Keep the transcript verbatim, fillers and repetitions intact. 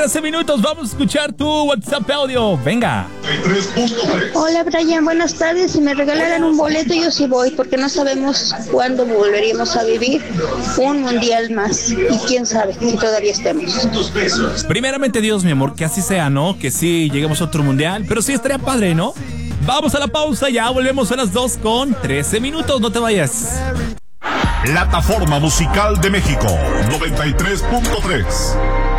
trece minutos. Vamos a escuchar tu WhatsApp audio. Venga. Hola Brian, buenas tardes. Si me regalaran un boleto yo sí voy, porque no sabemos cuándo volveríamos a vivir un mundial más. Y quién sabe si todavía estemos. Primeramente Dios, mi amor, que así sea, ¿no? Que sí lleguemos a otro mundial. Pero sí estaría padre, ¿no? Vamos a la pausa, ya volvemos a las dos con trece minutos. No te vayas. Plataforma Musical de México noventa y tres punto tres.